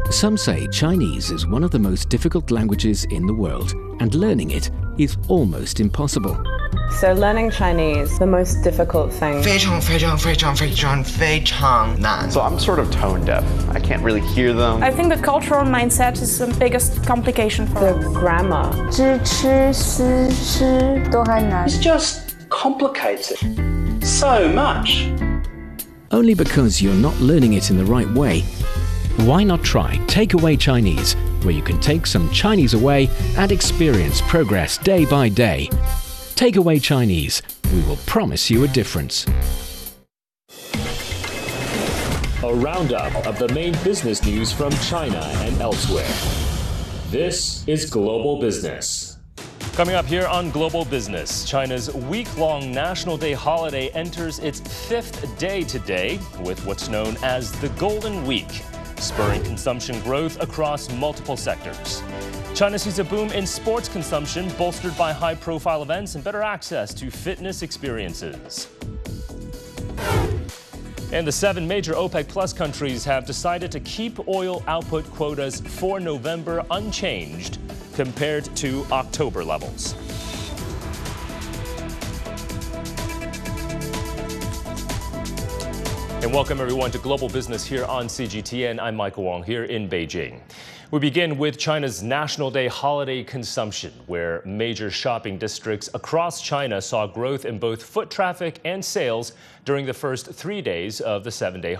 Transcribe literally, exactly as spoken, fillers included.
Some say Chinese is one of the most difficult languages in the world, and learning it is almost impossible. So learning Chinese, the most difficult thing. 非常非常非常非常非常难. So I'm sort of tone deaf. I can't really hear them. I think the cultural mindset is the biggest complication for The us. grammar. 知吃思诗都还难。 It's just complicated so much. Only because you're not learning it in the right way. Why not try Takeaway Chinese, where you can take some Chinese away and experience progress day by day. Takeaway Chinese, we will promise you a difference. A roundup of the main business news from China and elsewhere. This is Global Business. Coming up here on Global Business, China's week-long National Day holiday enters its fifth day today with what's known as the Golden Week, spurring consumption growth across multiple sectors. China sees a boom in sports consumption bolstered by high-profile events and better access to fitness experiences. And the seven major OPEC Plus countries have decided to keep oil output quotas for November unchanged compared to October levels. And welcome everyone to Global Business here on C G T N. I'm Michael Wong here in Beijing. We begin with China's National Day holiday consumption, where major shopping districts across China saw growth in both foot traffic and sales during the first three days of the seven-day